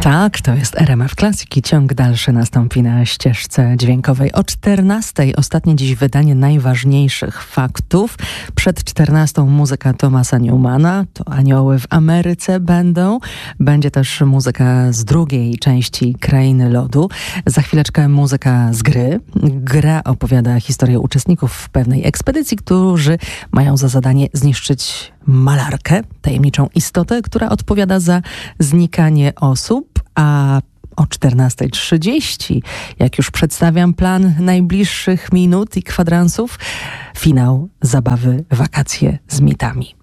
Tak, to jest RMF Classic i ciąg dalszy nastąpi na ścieżce dźwiękowej. O 14:00 ostatnie dziś wydanie najważniejszych faktów. Przed 14:00 muzyka Thomasa Newmana, to Anioły w Ameryce będą. Będzie też muzyka z drugiej części Krainy Lodu. Za chwileczkę muzyka z gry. Gra opowiada historię uczestników w pewnej ekspedycji, którzy mają za zadanie zniszczyć malarkę, tajemniczą istotę, która odpowiada za znikanie osób, a o 14:30, jak już przedstawiam plan najbliższych minut i kwadransów, finał zabawy Wakacje z mitami.